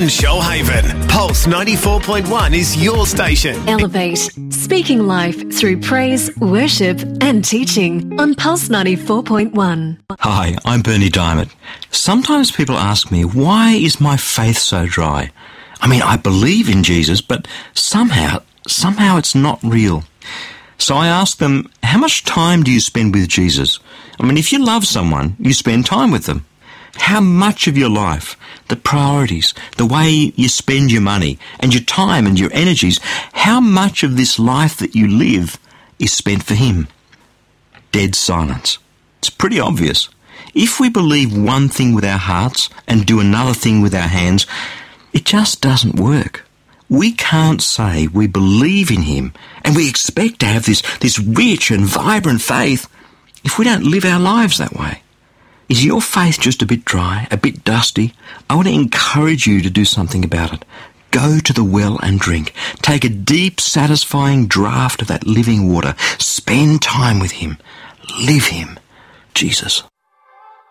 and Shoalhaven. Pulse 94.1 is your station. Elevate, speaking life through praise, worship and teaching on Pulse 94.1. Hi, I'm Bernie Diamond. Sometimes people ask me, why is my faith so dry? I mean, I believe in Jesus, but somehow it's not real. So I ask them, how much time do you spend with Jesus? I mean, if you love someone, you spend time with them. How much of your life, the priorities, the way you spend your money and your time and your energies, how much of this life that you live is spent for Him? Dead silence. It's pretty obvious. If we believe one thing with our hearts and do another thing with our hands, it just doesn't work. We can't say we believe in Him and we expect to have this rich and vibrant faith if we don't live our lives that way. Is your faith just a bit dry, a bit dusty? I want to encourage you to do something about it. Go to the well and drink. Take a deep, satisfying draught of that living water. Spend time with Him. Live Him. Jesus.